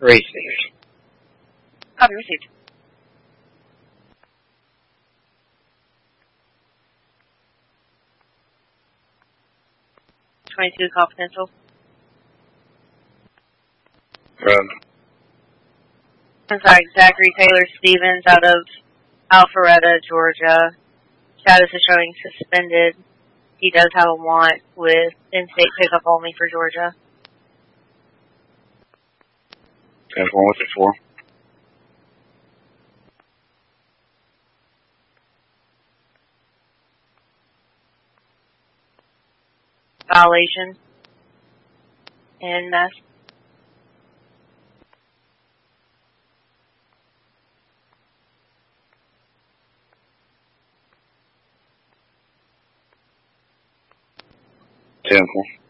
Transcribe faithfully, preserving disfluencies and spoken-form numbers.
Racing. Copy received. twenty-two confidential. Run. I'm sorry, Zachary Taylor Stevens out of Alpharetta, Georgia. Status is showing suspended. He does have a want with in-state pickup only for Georgia. ten four, what's it for? Violation. And mess. ten four.